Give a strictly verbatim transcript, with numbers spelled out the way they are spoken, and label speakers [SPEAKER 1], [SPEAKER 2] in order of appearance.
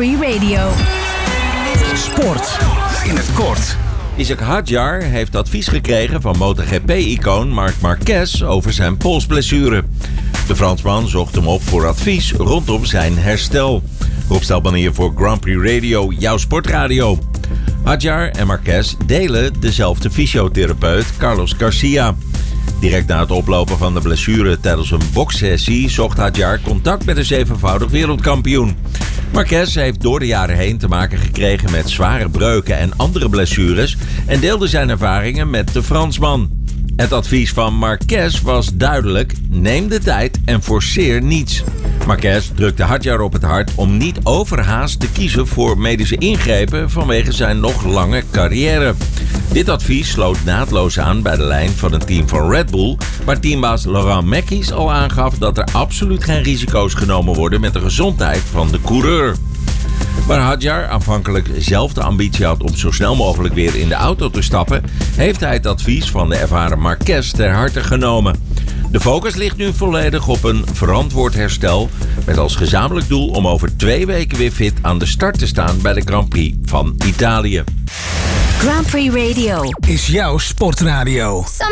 [SPEAKER 1] Prix Radio.
[SPEAKER 2] Sport in het kort.
[SPEAKER 3] Isaac Hadjar heeft advies gekregen van MotoGP-icoon Marc Marquez over zijn polsblessure. De Fransman zocht hem op voor advies rondom zijn herstel. Rob Stelman hier voor Grand Prix Radio, jouw sportradio. Hadjar en Marquez delen dezelfde fysiotherapeut Carlos Garcia. Direct na het oplopen van de blessure tijdens een bokssessie zocht Hadjar contact met de zevenvoudig wereldkampioen. Marquez heeft door de jaren heen te maken gekregen met zware breuken en andere blessures en deelde zijn ervaringen met de Fransman. Het advies van Marquez was duidelijk: neem de tijd en forceer niets. Marquez drukte Hadjar op het hart om niet overhaast te kiezen voor medische ingrepen vanwege zijn nog lange carrière. Dit advies sloot naadloos aan bij de lijn van een team van Red Bull, waar teambaas Laurent Mekies al aangaf dat er absoluut geen risico's genomen worden met de gezondheid van de coureur. Waar Hadjar aanvankelijk zelf de ambitie had om zo snel mogelijk weer in de auto te stappen, heeft hij het advies van de ervaren Marquez ter harte genomen. De focus ligt nu volledig op een verantwoord herstel, met als gezamenlijk doel om over twee weken weer fit aan de start te staan bij de Grand Prix van Italië.
[SPEAKER 1] Grand Prix Radio
[SPEAKER 2] Is jouw sportradio.